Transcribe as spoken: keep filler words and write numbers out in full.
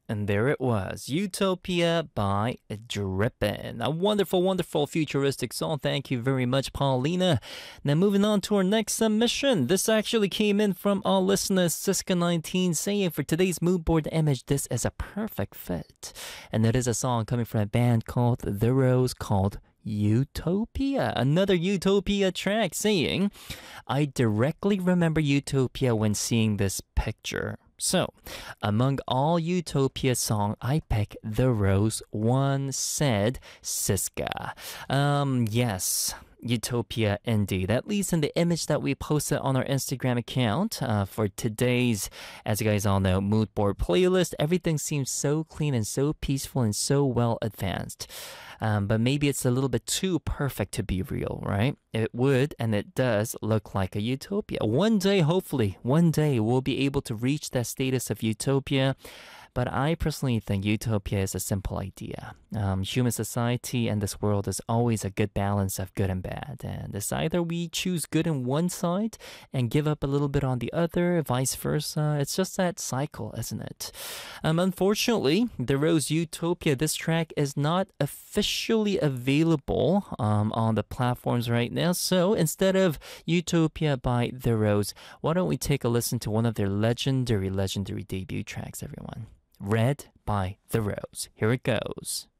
And there it was, Utopia by Drippin'. A wonderful, wonderful futuristic song. Thank you very much, Paulina. Now moving on to our next submission. This actually came in from our listener, Siska nineteen, saying for today's mood board image, this is a perfect fit. And it is a song coming from a band called The Rose called Utopia. Another Utopia track saying, I directly remember Utopia when seeing this picture. So, among all Utopia songs, I pick The Rose One, said Siska. Um, yes, Utopia indeed. At least in the image that we posted on our Instagram account uh, for today's, as you guys all know, mood board playlist. Everything seems so clean and so peaceful and so well advanced. Um, but maybe it's a little bit too perfect to be real, right? It would, and it does, look like a utopia. One day, hopefully, one day we'll be able to reach that status of utopia. But I personally think utopia is a simple idea. Um, human society and this world is always a good balance of good and bad. And it's either we choose good in one side and give up a little bit on the other, vice versa. It's just that cycle, isn't it? Um, unfortunately, The Rose Utopia, this track is not officially available um, on the platforms right now. So instead of Utopia by The Rose, why don't we take a listen to one of their legendary, legendary debut tracks, everyone? Red by The Rose. Here it goes.